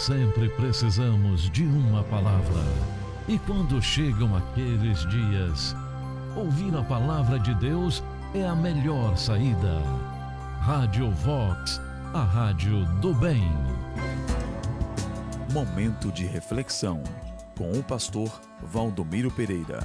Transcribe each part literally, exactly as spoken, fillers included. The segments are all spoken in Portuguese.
Sempre precisamos de uma palavra. E quando chegam aqueles dias, ouvir a palavra de Deus é a melhor saída. Rádio Vox, a rádio do bem. Momento de reflexão com o pastor Valdomiro Pereira.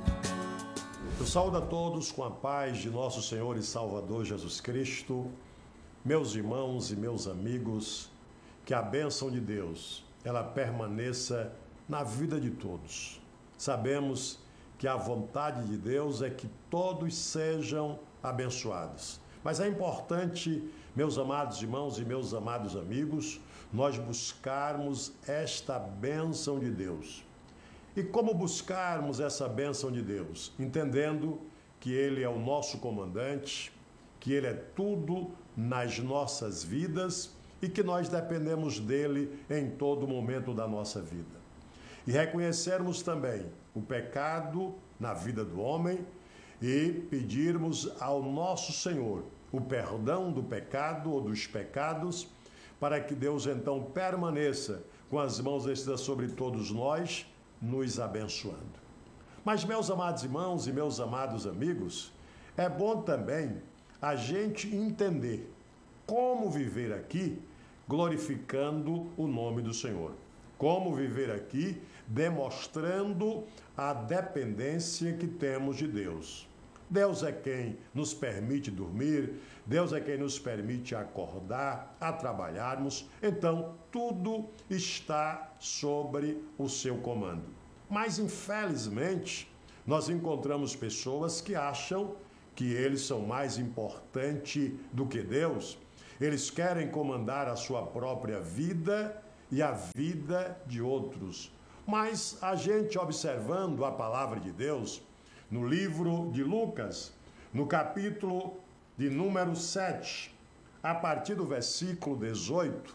Eu saúdo a todos com a paz de nosso Senhor e Salvador Jesus Cristo. Meus irmãos e meus amigos, que a bênção de Deus, ela permaneça na vida de todos. Sabemos que a vontade de Deus é que todos sejam abençoados. Mas é importante, meus amados irmãos e meus amados amigos, nós buscarmos esta bênção de Deus. E como buscarmos essa bênção de Deus? Entendendo que Ele é o nosso comandante, que Ele é tudo nas nossas vidas e que nós dependemos dEle em todo momento da nossa vida. E reconhecermos também o pecado na vida do homem e pedirmos ao nosso Senhor o perdão do pecado ou dos pecados, para que Deus então permaneça com as mãos estendidas sobre todos nós, nos abençoando. Mas, meus amados irmãos e meus amados amigos, é bom também a gente entender como viver aqui glorificando o nome do Senhor. Como viver aqui demonstrando a dependência que temos de Deus. Deus é quem nos permite dormir, Deus é quem nos permite acordar, a trabalharmos. Então, tudo está sobre o seu comando. Mas, infelizmente, nós encontramos pessoas que acham que eles são mais importantes do que Deus. Eles querem comandar a sua própria vida e a vida de outros. Mas a gente, observando a palavra de Deus, no livro de Lucas, no capítulo de número sete, a partir do versículo dezoito,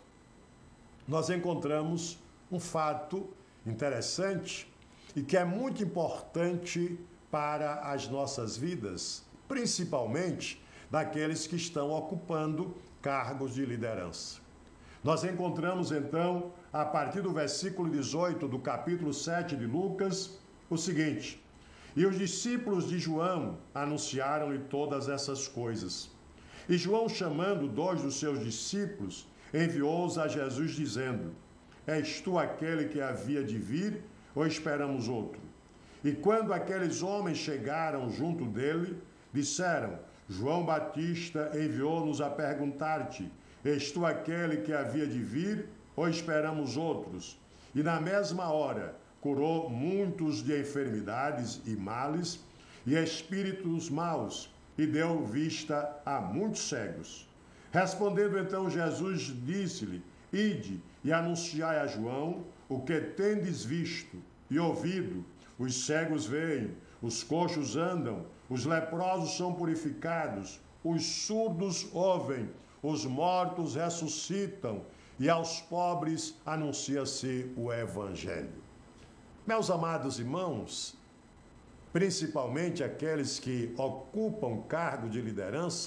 nós encontramos um fato interessante e que é muito importante para as nossas vidas, principalmente daqueles que estão ocupando cargos de liderança. Nós encontramos então, a partir do versículo dezoito do capítulo sete de Lucas, o seguinte: e os discípulos de João anunciaram-lhe todas essas coisas. E João, chamando dois dos seus discípulos, enviou-os a Jesus, dizendo: és tu aquele que havia de vir, ou esperamos outro? E quando aqueles homens chegaram junto dele, disseram: João Batista enviou-nos a perguntar-te: és tu aquele que havia de vir, ou esperamos outros? E na mesma hora curou muitos de enfermidades e males e espíritos maus, e deu vista a muitos cegos. Respondendo então Jesus, disse-lhe: ide e anunciai a João o que tendes visto e ouvido: os cegos veem, os coxos andam, os leprosos são purificados, os surdos ouvem, os mortos ressuscitam, e aos pobres anuncia-se o Evangelho. Meus amados irmãos, principalmente aqueles que ocupam cargo de liderança,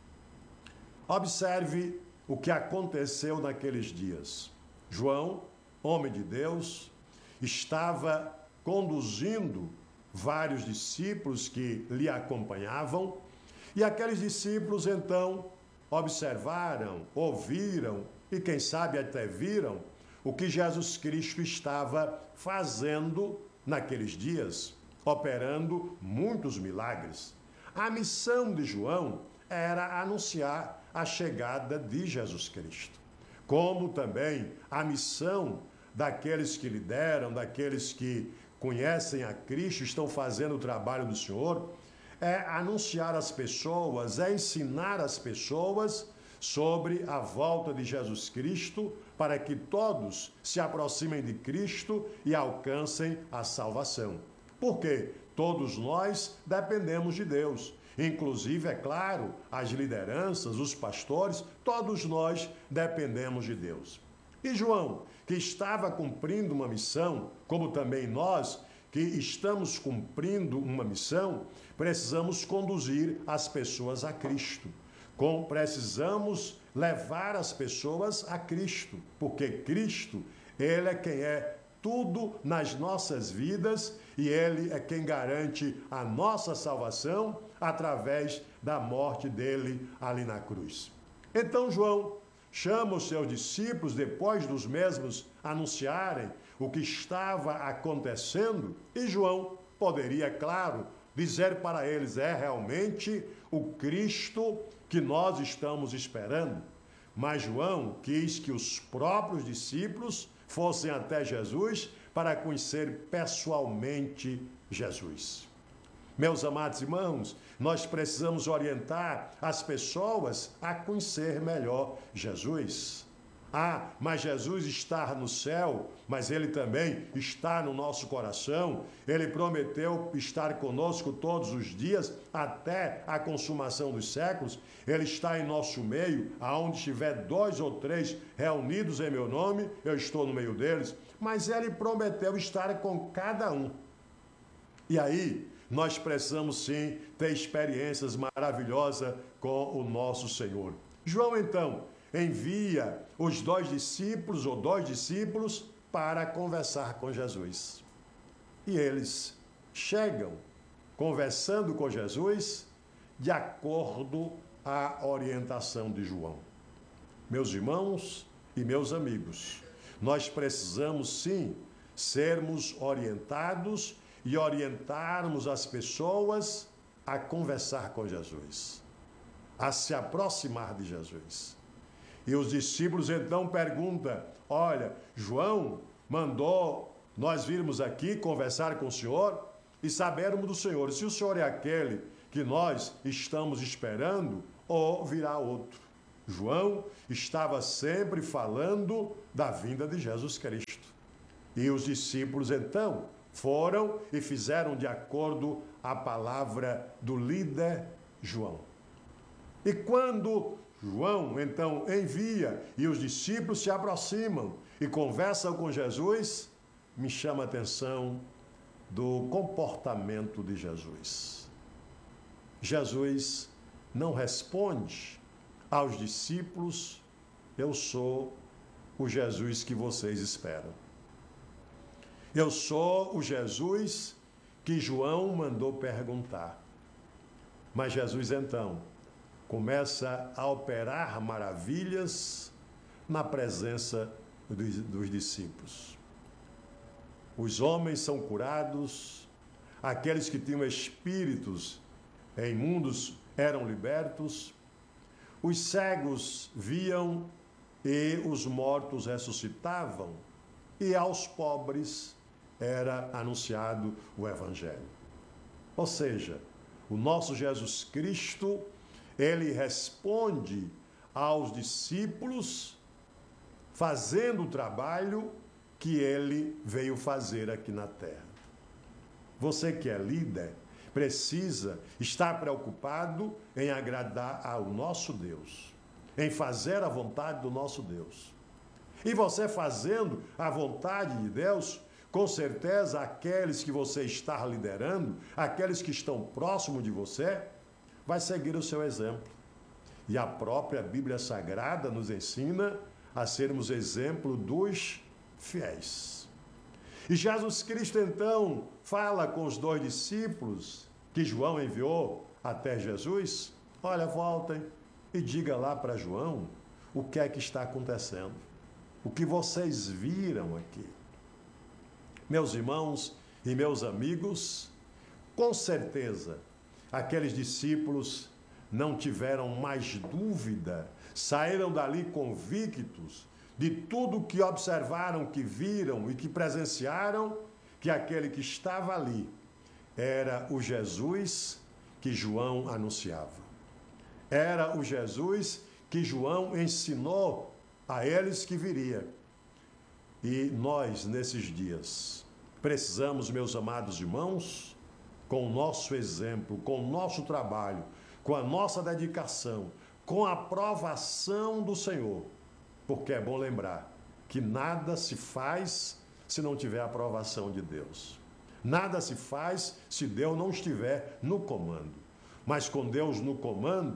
observe o que aconteceu naqueles dias. João, homem de Deus, estava conduzindo vários discípulos que lhe acompanhavam, e aqueles discípulos então observaram, ouviram e quem sabe até viram o que Jesus Cristo estava fazendo naqueles dias, operando muitos milagres. A missão de João era anunciar a chegada de Jesus Cristo, como também a missão daqueles que lideram, daqueles que conhecem a Cristo, estão fazendo o trabalho do Senhor, é anunciar às pessoas, é ensinar as pessoas sobre a volta de Jesus Cristo, para que todos se aproximem de Cristo e alcancem a salvação. Porque todos nós dependemos de Deus. Inclusive, é claro, as lideranças, os pastores, todos nós dependemos de Deus. E João, que estava cumprindo uma missão, como também nós, que estamos cumprindo uma missão, precisamos conduzir as pessoas a Cristo. Com, precisamos levar as pessoas a Cristo, porque Cristo, Ele é quem é tudo nas nossas vidas e Ele é quem garante a nossa salvação através da morte dele ali na cruz. Então João chama os seus discípulos, depois dos mesmos anunciarem o que estava acontecendo, e João poderia, claro, dizer para eles: é realmente o Cristo que nós estamos esperando. Mas João quis que os próprios discípulos fossem até Jesus para conhecer pessoalmente Jesus. Meus amados irmãos, nós precisamos orientar as pessoas a conhecer melhor Jesus. Ah, mas Jesus está no céu, mas Ele também está no nosso coração. Ele prometeu estar conosco todos os dias, até a consumação dos séculos. Ele está em nosso meio, aonde estiver dois ou três reunidos em meu nome, eu estou no meio deles. Mas Ele prometeu estar com cada um. E aí, nós precisamos sim ter experiências maravilhosas com o nosso Senhor. João, então, envia os dois discípulos ou dois discípulos para conversar com Jesus. E eles chegam conversando com Jesus de acordo à orientação de João. Meus irmãos e meus amigos, nós precisamos sim sermos orientados e orientarmos as pessoas a conversar com Jesus, a se aproximar de Jesus. E os discípulos então perguntam: olha, João mandou nós virmos aqui conversar com o Senhor e sabermos do Senhor se o Senhor é aquele que nós estamos esperando ou virá outro. João estava sempre falando da vinda de Jesus Cristo. E os discípulos então foram e fizeram de acordo a palavra do líder João. E quando João, então, envia e os discípulos se aproximam e conversam com Jesus, me chama a atenção do comportamento de Jesus. Jesus não responde aos discípulos: eu sou o Jesus que vocês esperam. Eu sou o Jesus que João mandou perguntar. Mas Jesus, então, começa a operar maravilhas na presença dos, dos discípulos. Os homens são curados, aqueles que tinham espíritos imundos eram libertos, os cegos viam e os mortos ressuscitavam, e aos pobres era anunciado o Evangelho. Ou seja, o nosso Jesus Cristo, ele responde aos discípulos fazendo o trabalho que ele veio fazer aqui na terra. Você que é líder precisa estar preocupado em agradar ao nosso Deus, em fazer a vontade do nosso Deus. E você fazendo a vontade de Deus, com certeza aqueles que você está liderando, aqueles que estão próximos de você, vai seguir o seu exemplo. E a própria Bíblia Sagrada nos ensina a sermos exemplo dos fiéis. E Jesus Cristo, então, fala com os dois discípulos que João enviou até Jesus: olha, voltem e diga lá para João o que é que está acontecendo, o que vocês viram aqui. Meus irmãos e meus amigos, com certeza, aqueles discípulos não tiveram mais dúvida, saíram dali convictos de tudo que observaram, que viram e que presenciaram, que aquele que estava ali era o Jesus que João anunciava. Era o Jesus que João ensinou a eles que viria. E nós, nesses dias, precisamos, meus amados irmãos, com o nosso exemplo, com o nosso trabalho, com a nossa dedicação, com a aprovação do Senhor, porque é bom lembrar que nada se faz se não tiver a aprovação de Deus. Nada se faz se Deus não estiver no comando. Mas com Deus no comando,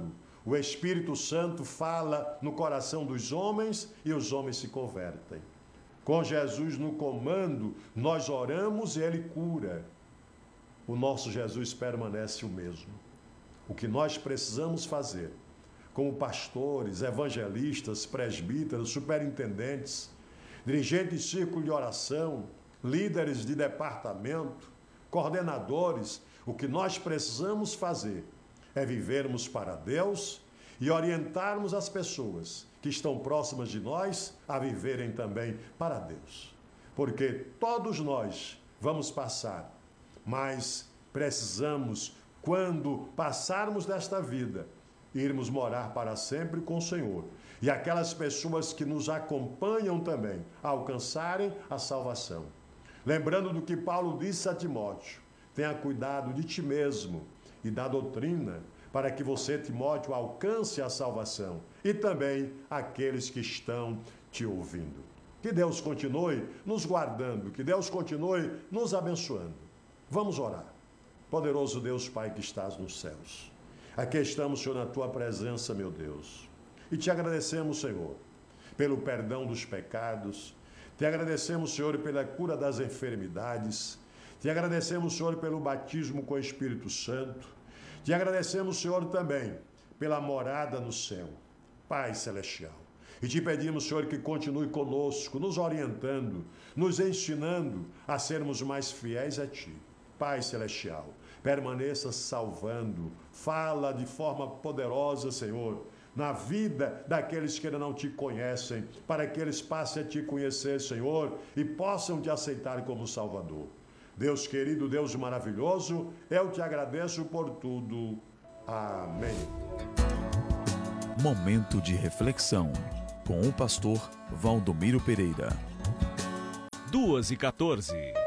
O Espírito Santo fala no coração dos homens e os homens se convertem. Com Jesus no comando, nós oramos e Ele cura. O nosso Jesus permanece o mesmo. O que nós precisamos fazer, como pastores, evangelistas, presbíteros, superintendentes, dirigentes de círculo de oração, líderes de departamento, coordenadores, o que nós precisamos fazer é vivermos para Deus e orientarmos as pessoas que estão próximas de nós a viverem também para Deus. Porque todos nós vamos passar, mas precisamos, quando passarmos desta vida, irmos morar para sempre com o Senhor. E aquelas pessoas que nos acompanham também alcançarem a salvação. Lembrando do que Paulo disse a Timóteo: tenha cuidado de ti mesmo e da doutrina, para que você, Timóteo, alcance a salvação. E também aqueles que estão te ouvindo. Que Deus continue nos guardando, que Deus continue nos abençoando. Vamos orar. Poderoso Deus Pai que estás nos céus, aqui estamos, Senhor, na Tua presença, meu Deus. E te agradecemos, Senhor, pelo perdão dos pecados. Te agradecemos, Senhor, pela cura das enfermidades. Te agradecemos, Senhor, pelo batismo com o Espírito Santo. Te agradecemos, Senhor, também pela morada no céu, Pai Celestial. E te pedimos, Senhor, que continue conosco, nos orientando, nos ensinando a sermos mais fiéis a Ti. Pai Celestial, permaneça salvando, fala de forma poderosa, Senhor, na vida daqueles que ainda não Te conhecem, para que eles passem a Te conhecer, Senhor, e possam Te aceitar como Salvador. Deus querido, Deus maravilhoso, eu Te agradeço por tudo. Amém. Momento de reflexão com o pastor Valdomiro Pereira. duas e quatorze.